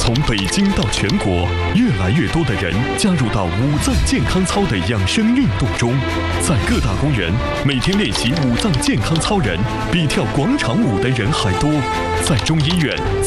从北京到全国，越来越多的人加入到五脏健康操的养生运动中。在各大公园，每天练习五脏健康操人比跳广场舞的人还多。在中医院，